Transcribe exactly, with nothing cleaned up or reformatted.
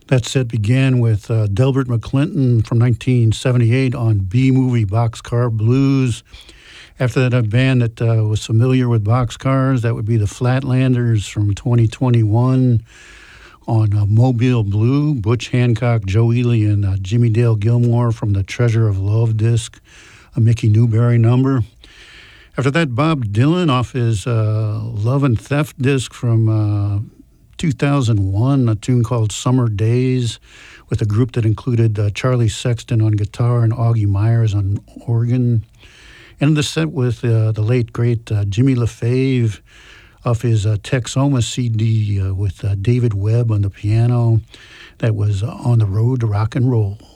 That set began with uh, Delbert McClinton from nineteen seventy-eight on B-Movie Boxcar Blues. After that, a band that uh, was familiar with boxcars, that would be the Flatlanders from twenty twenty-one on uh, Mobile Blue, Butch Hancock, Joe Ely, and uh, Jimmy Dale Gilmore from the Treasure of Love disc, a Mickey Newberry number. After that, Bob Dylan off his uh, Love and Theft disc from uh, two thousand one, a tune called Summer Days, with a group that included uh, Charlie Sexton on guitar and Augie Myers on organ. And the set with uh, the late, great uh, Jimmy LaFave off his uh, Texoma C D uh, with uh, David Webb on the piano. That was uh, On the Road to Rock and Roll.